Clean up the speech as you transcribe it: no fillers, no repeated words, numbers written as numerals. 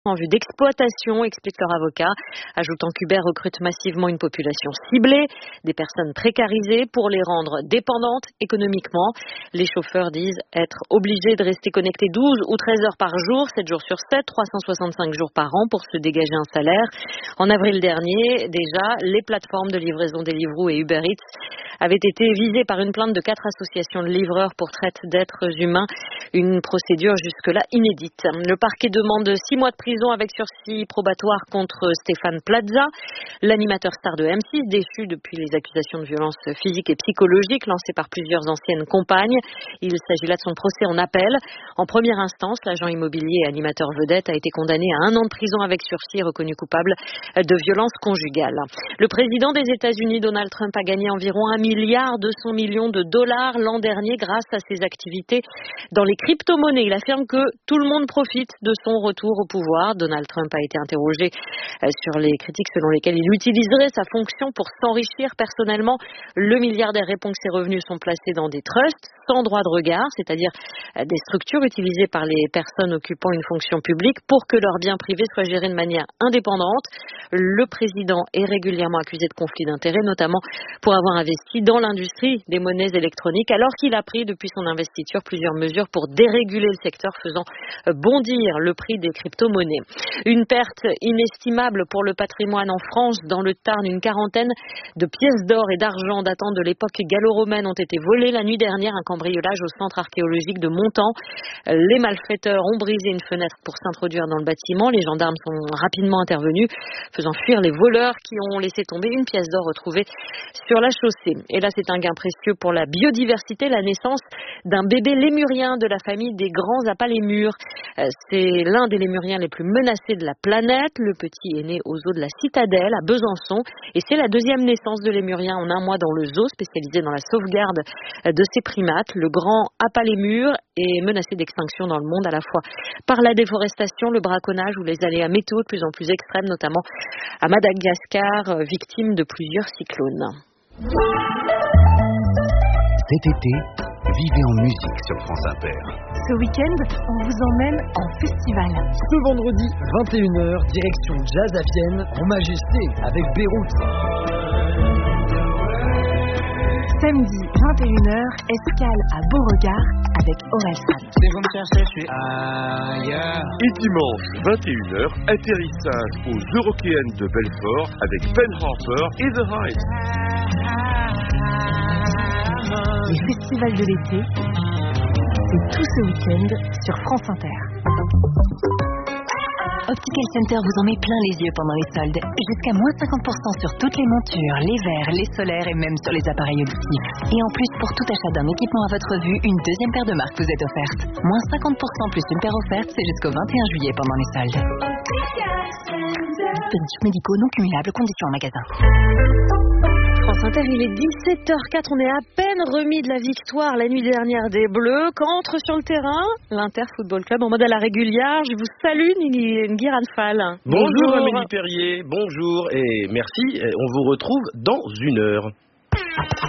en vue d'exploitation, explique leur avocat, ajoutant qu'Uber recrute massivement une population ciblée, des personnes précarisées pour les rendre dépendantes économiquement. Les chauffeurs disent être obligés de rester connectés 12 ou 13 heures par jour, 7 jours sur 7, 365 jours par an pour se dégager un salaire. En avril dernier, déjà, les plateformes de livraison Deliveroo et Uber Eats avaient été visées par une plainte de 4 associations de livreurs pour traite d'êtres humains, une procédure jusque-là inédite. Le parquet demande 6 mois de prison avec sursis probatoire contre Stéphane Plaza, l'animateur star de M6, déchu depuis les accusations de violence physique et psychologique lancées par plusieurs anciennes compagnes. Il s'agit là de son procès en appel. En première instance, l'agent immobilier et animateur vedette a été condamné à 1 an de prison avec sursis et reconnu coupable de violence conjugale. Le président des États-Unis, Donald Trump, a gagné environ 1,2 milliard de dollars l'an dernier grâce à ses activités dans les crypto-monnaies. Il affirme que tout le monde profite de son retour au pouvoir. Donald Trump a été interrogé sur les critiques selon lesquelles il utiliserait sa fonction pour s'enrichir personnellement. Le milliardaire répond que ses revenus sont placés dans des trusts sans droit de regard, c'est-à-dire des structures utilisées par les personnes occupant une fonction publique pour que leurs biens privés soient gérés de manière indépendante. Le président est régulièrement accusé de conflit d'intérêts, notamment pour avoir investi dans l'industrie des monnaies électroniques, alors qu'il a pris depuis son investiture plusieurs mesures pour déréguler le secteur, faisant bondir le prix des crypto-monnaies. Une perte inestimable pour le patrimoine en France. Dans le Tarn, une quarantaine de pièces d'or et d'argent datant de l'époque gallo-romaine ont été volées la nuit dernière. Un cambriolage au centre archéologique de Montant. Les malfaiteurs ont brisé une fenêtre pour s'introduire dans le bâtiment. Les gendarmes sont rapidement intervenus, faisant fuir les voleurs qui ont laissé tomber une pièce d'or retrouvée sur la chaussée. Et là, c'est un gain précieux pour la biodiversité, la naissance d'un bébé lémurien de la famille des grands apalémures. C'est l'un des lémuriens les plus menacés de la planète. Le petit est né aux eaux de la Citadelle à Besançon et c'est la 2e naissance de lémurien en 1 mois dans le zoo spécialisé dans la sauvegarde de ces primates. Le grand apalémure est menacé d'extinction dans le monde à la fois par la déforestation, le braconnage ou les aléas météo de plus en plus extrêmes, notamment à Madagascar, victime de plusieurs cyclones. Cet été, vivez en musique sur France Inter. Ce week-end, on vous emmène en festival. Ce vendredi, 21h, direction Jazz à Vienne, en majesté, avec Beyrouth. Samedi, 21h, escale à Beauregard avec Orelsan. Si vous me cherchez, je suis ailleurs. Et dimanche, 21h, atterrissage aux Eurockéennes de Belfort avec Ben Harper et The Hives. Les festivals de l'été, c'est tout ce week-end sur France Inter. Optical Center vous en met plein les yeux pendant les soldes. Jusqu'à moins 50% sur toutes les montures, les verres, les solaires et même sur les appareils auditifs. Et en plus, pour tout achat d'un équipement à votre vue, une 2e paire de marques vous est offerte. Moins 50% plus une paire offerte, c'est jusqu'au 21 juillet pendant les soldes. Dispositifs médicaux non cumulables, conditions en magasin. France Inter, il est 17h04, on est à peine remis de la victoire la nuit dernière des Bleus. Quand entre sur le terrain, l'Inter Football Club en mode à la régulière. Je vous salue, Nguy Ranfal. Bonjour Amélie Perrier, bonjour et merci. On vous retrouve dans 1 heure.